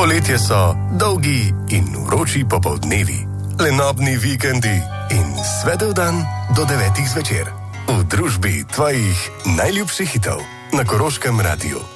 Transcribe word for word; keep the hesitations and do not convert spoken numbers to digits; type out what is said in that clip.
Poletje so dolgi in vroči popoldnevi, lenobni vikendi in svetel dan do devetih zvečer. V družbi tvojih najljubših hitov na Koroškem radiju.